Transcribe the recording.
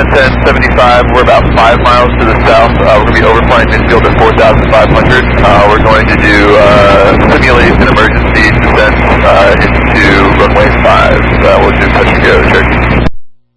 1075, we're about 5 miles to the south. We're going to be overflying midfield at 4,500. We're going to do simulate an emergency descent into runway 5. We'll do touch and go, Cherokee.